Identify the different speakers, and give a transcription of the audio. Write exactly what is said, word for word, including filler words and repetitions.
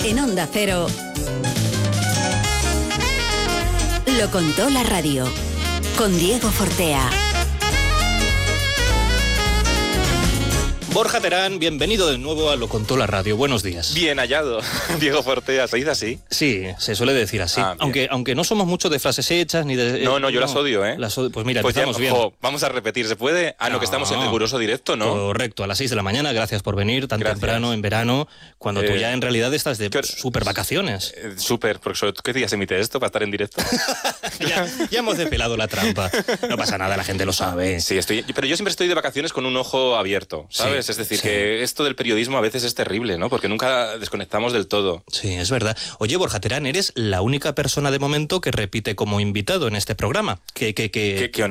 Speaker 1: En Onda Cero, lo contó la radio, con Diego Fortea.
Speaker 2: Borja Terán, bienvenido de nuevo a Lo Contó la Radio. Buenos días.
Speaker 3: Bien hallado, Diego Fortea. ¿Se dice así?
Speaker 2: Sí, se suele decir así. Ah, aunque, aunque no somos mucho de frases hechas ni de...
Speaker 3: No, no, yo no, las odio, ¿eh?
Speaker 2: Las odio. Pues mira,
Speaker 3: pues
Speaker 2: empezamos
Speaker 3: ya,
Speaker 2: bien.
Speaker 3: Ojo, vamos a repetir, ¿se puede? Ah, no, no, que estamos en riguroso directo, ¿no?
Speaker 2: Correcto, a las seis de la mañana. Gracias por venir tan
Speaker 3: Gracias.
Speaker 2: temprano, en verano, cuando
Speaker 3: eh,
Speaker 2: tú ya en realidad estás de súper vacaciones.
Speaker 3: Eh, súper, porque sobre, ¿qué día se emite esto para estar en directo?
Speaker 2: ya, ya hemos despelado la trampa. No pasa nada, la gente lo sabe.
Speaker 3: Sí, estoy, pero yo siempre estoy de vacaciones con un ojo abierto, ¿sabes?
Speaker 2: Sí,
Speaker 3: es decir,
Speaker 2: sí.
Speaker 3: que esto del periodismo a veces es terrible, ¿no? Porque nunca desconectamos del todo.
Speaker 2: Sí, es verdad. Oye, Borja Terán, eres la única persona de momento que repite como invitado en este programa. Que, que, que...
Speaker 3: Qué, qué